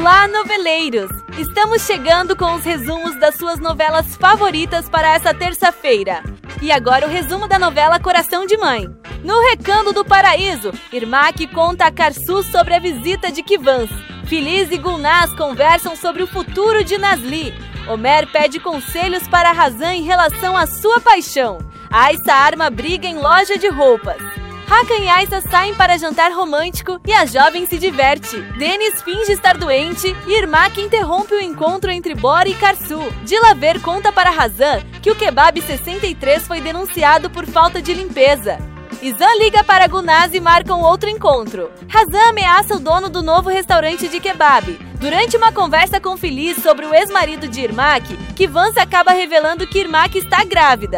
Olá, noveleiros! Estamos chegando com os resumos das suas novelas favoritas para essa terça-feira. E agora o resumo da novela Coração de Mãe. No Recanto do Paraíso, Irmak conta a Karsu sobre a visita de Kivans. Filiz e Gulnaz conversam sobre o futuro de Nazli. Homer pede conselhos para Hazan em relação à sua paixão. Aissa arma briga em loja de roupas. Hakan e Aissa saem para jantar romântico e a jovem se diverte. Dennis finge estar doente e Irmak interrompe o encontro entre Bora e Karsu. Dilaver conta para Hazan que o Kebab 63 foi denunciado por falta de limpeza. Izan liga para Gulnaz e marcam outro encontro. Hazan ameaça o dono do novo restaurante de kebab. Durante uma conversa com Filiz sobre o ex-marido de Irmak, Kivans acaba revelando que Irmak está grávida.